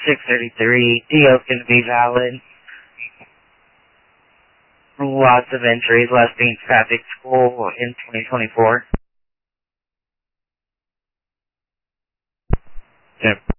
633. DO is going to be valid. Lots of entries, last being traffic school in 2024. Okay.